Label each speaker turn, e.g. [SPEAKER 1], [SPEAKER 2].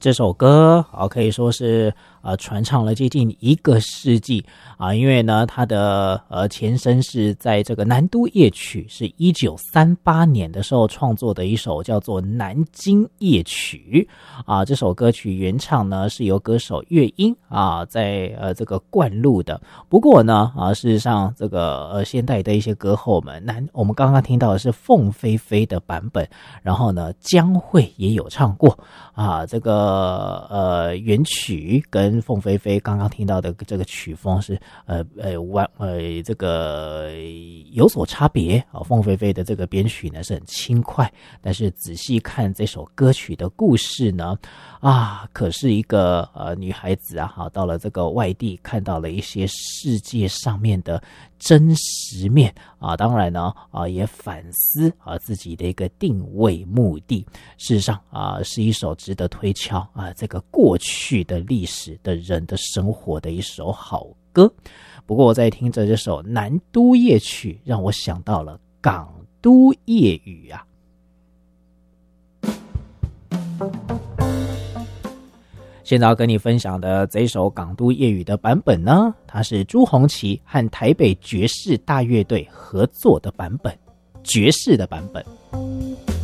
[SPEAKER 1] 这首歌可以说是传唱了接近1个世纪因为呢它的前身是在这个南都夜曲，是1938年的时候创作的一首叫做南京夜曲这首歌曲原唱呢是由歌手乐音在这个灌录的。不过呢事实上这个现代的一些歌后们，我们刚刚听到的是凤飞飞的版本，然后呢江蕙也有唱过这个原曲跟凤飞飞刚刚听到的这个曲风是这个有所差别凤飞飞的这个编曲呢是很轻快，但是仔细看这首歌曲的故事呢可是一个女孩子到了这个外地，看到了一些世界上面的真实面当然呢也反思自己的一个定位目的。事实上是一首值得推敲这个过去的历史的人的生活的一首好歌。不过我在听着这首南都夜曲，让我想到了港都夜雨现在要跟你分享的这一首港都夜雨的版本呢，它是朱红旗和台北爵士大乐队合作的版本，爵士的版本。